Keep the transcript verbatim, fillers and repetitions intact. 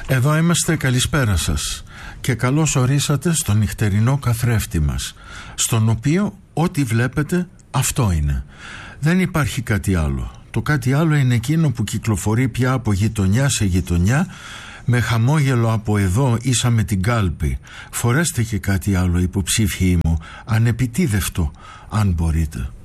Εδώ είμαστε, καλησπέρα σας και καλώς ορίσατε στο νυχτερινό καθρέφτη μας, στον οποίο ό,τι βλέπετε αυτό είναι. Δεν υπάρχει κάτι άλλο. Το κάτι άλλο είναι εκείνο που κυκλοφορεί πια από γειτονιά σε γειτονιά, με χαμόγελο από εδώ ίσα με την κάλπη. Φορέστε και κάτι άλλο, υποψήφιοι μου, ανεπιτίδευτο αν μπορείτε.